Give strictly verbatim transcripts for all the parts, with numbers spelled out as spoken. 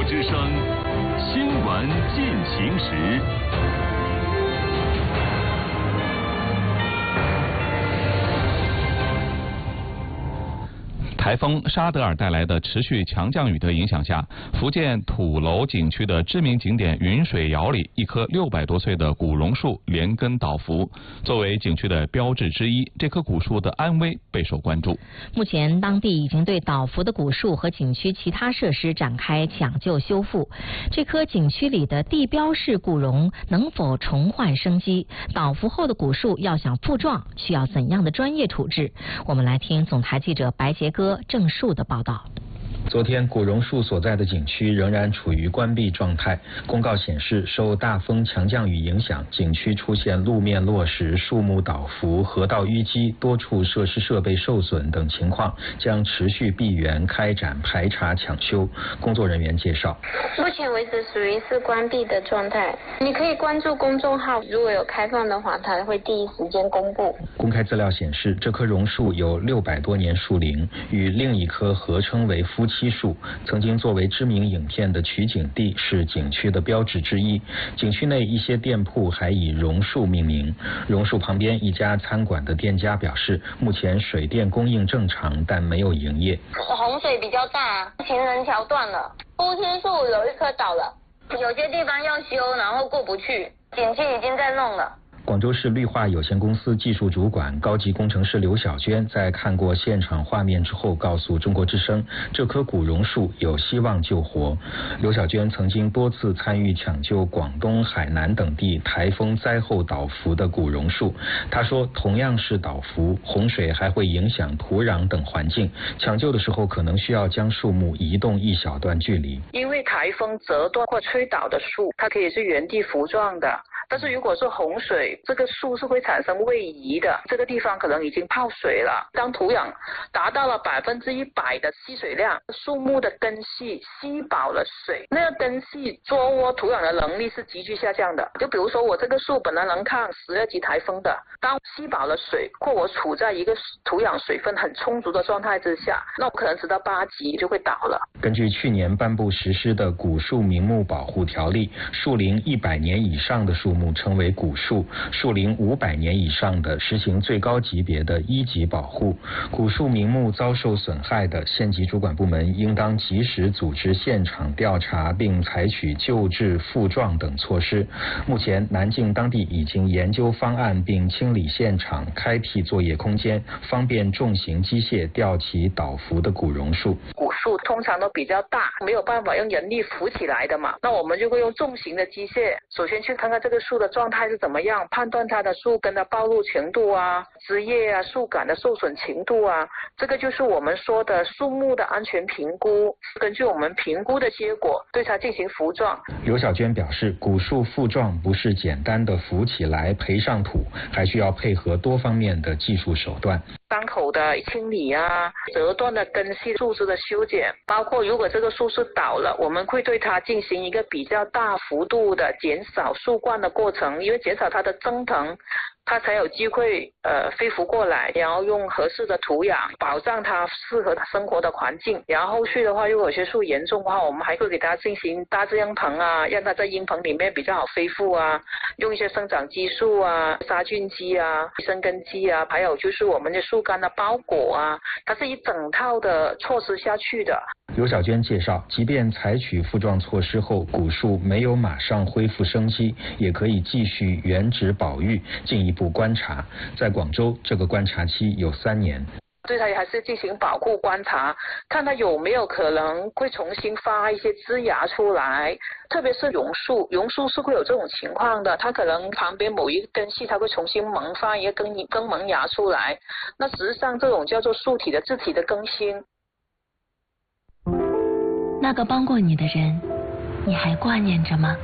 之声，新闻进行时。 台风沙德尔带来的持续强降雨的影响下，福建土楼景区的知名景点云水窑里，一棵六百多岁的古榕树连根倒伏。作为景区的标志之一，这棵古树的安危备受关注。 目前，当地已经对倒伏的古树和景区其他设施展开抢救修复。这棵景区里的地标式古榕能否重焕生机？倒伏后的古树要想复壮，需要怎样的专业处置？我们来听总台记者白杰哥、郑树的报道。 昨天，古榕树所在的景区仍然处于关闭状态。公告显示，受大风强降雨影响，景区出现路面落石、树木倒伏、河道淤积、多处设施设备受损等情况，将持续闭园开展排查抢修。工作人员介绍， 目前为止属于是关闭的状态。你可以关注公众号，如果有开放的话，它会第一时间公布。 公开资料显示，这棵榕树有六百多年树龄，与另一棵合称为夫妻树，曾经作为知名影片的取景地，是景区的标志之一。景区内一些店铺还以榕树命名。榕树旁边一家餐馆的店家表示，目前水电供应正常，但没有营业。 洪水比较大，行人桥断了，夫妻树有一棵倒了，有些地方要修，然后过不去，景区已经在弄了。 广州市绿化有限公司技术主管、高级工程师刘小娟在看过现场画面之后，告诉中国之声，这棵古榕树有希望救活。刘小娟曾经多次参与抢救广东、海南等地台风灾后倒伏的古榕树。她说，同样是倒伏，洪水还会影响土壤等环境，抢救的时候可能需要将树木移动一小段距离。 因为台风折断或吹倒的树，它可以是原地扶壮的。但是如果是洪水，这个树是会产生位移的，这个地方可能已经泡水了。当土壤达到了百分之一百的吸水量，树木的根系吸饱了水，那个根系捉窝土壤的能力是急剧下降的。就比如说我这个树本来能抗十二级台风的，当吸饱了水，或我处在一个土壤水分很充足的状态之下，那我可能直到八级就会倒了。 根据去年颁布实施的古树名木保护条例，树龄一百年以上的树木称为古树，树龄五百年以上的实行最高级别的一级保护。古树名木遭受损害的，县级主管部门应当及时组织现场调查，并采取救治、复壮等措施。目前，南靖当地已经研究方案，并清理现场，开辟作业空间，方便重型机械吊起倒伏的古榕树。 古树通常都比较大，没有办法用人力扶起来的嘛，那我们就会用重型的机械，首先去看看这个树的状态是怎么样，判断它的树根的暴露程度啊、枝叶啊、树干的受损程度啊，这个就是我们说的树木的安全评估。根据我们评估的结果，对它进行扶壮。 刘小娟表示，古树复壮不是简单的扶起来培上土，还需要配合多方面的技术手段。 伤口的清理啊，折断的根系树枝的修剪，包括如果这个树是倒了，我们会对它进行一个比较大幅度的减少树冠的过程，因为减少它的增藤，它才有机会呃飞浮过来，然后用合适的土壤保障它适合它生活的环境。然后后续的话，如果有些树严重的话，我们还会给它进行大字鹰棚啊，让它在鹰棚里面比较好恢复啊，用一些生长激素啊、杀菌剂啊、生根剂啊，还有就是我们的树干的包裹啊，它是一整套的措施下去的。 刘小娟介绍，即便采取复壮措施后，古树没有马上恢复生机，也可以继续原址保育，进一步观察。在广州，这个观察期有三年。 对它还是进行保护观察，看它有没有可能会重新发一些枝芽出来，特别是榕树，榕树是会有这种情况的，它可能旁边某一个根系它会重新萌发一个根根萌芽出来，那实际上这种叫做树体的自体的更新。 那个帮过你的人，你还挂念着吗？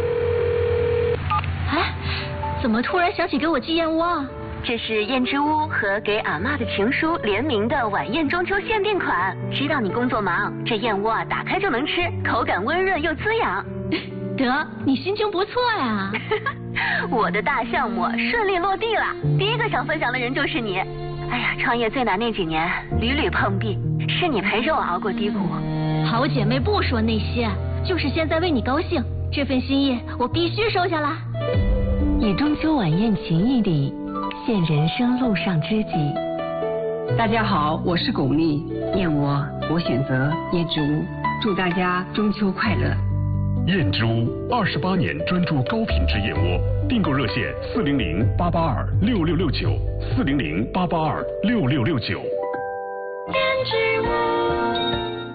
哎，怎么突然想起给我寄燕窝？这是燕之屋和给阿嬷的情书联名的晚宴中秋限定款。知道你工作忙，这燕窝啊打开就能吃，口感温润又滋养。 得，你心情不错呀。 我的大项目顺利落地了，第一个想分享的人就是你。哎呀，创业最难那几年，屡屡碰壁，是你陪着我熬过低谷。 好姐妹不说那些， 就是现在为你高兴，这份心意我必须收下来。 以中秋晚宴情谊里，现人生路上知己。 大家好，我是巩俐，燕窝我选择燕之屋，祝大家中秋快乐。 燕之屋二十八年专注高品质燕窝，订购热线四零零八八二六六六九四零零八八二六六六九。 燕之屋。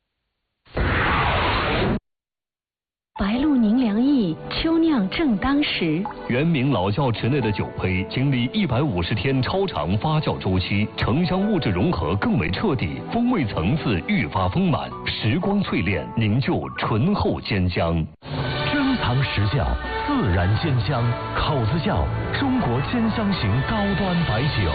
白露凝凉意，秋酿正当时。 原名老窖池内的酒胚，经历一百五十天超长发酵周期，城乡物质融合更为彻底，风味层次愈发丰满，时光淬炼，凝就醇厚坚香。 珍藏实窖，自然鲜香，口子窖，中国鲜香型高端白酒。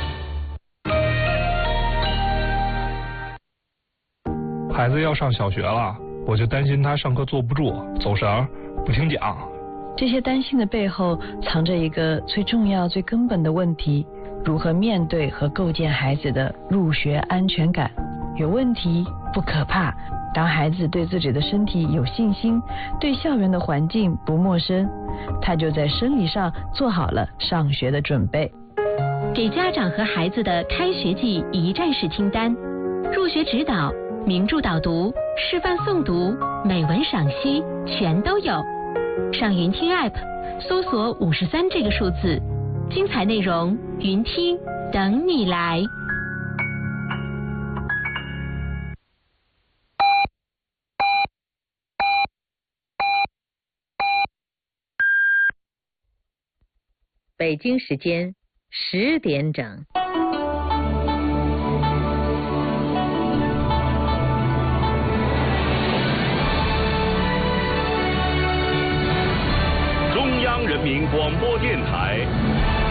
孩子要上小学了，我就担心他上课坐不住、走神、不听讲。 这些担心的背后，藏着一个最重要、最根本的问题：如何面对和构建孩子的入学安全感。有问题不可怕，当孩子对自己的身体有信心，对校园的环境不陌生，他就在生理上做好了上学的准备。 给家长和孩子的开学季一站式听单：入学指导、名著导读、示范诵读、美文赏析，全都有。上云听 App 搜索五十三这个数字，精彩内容云听等你来。 北京时间十点整。 中央人民广播电台。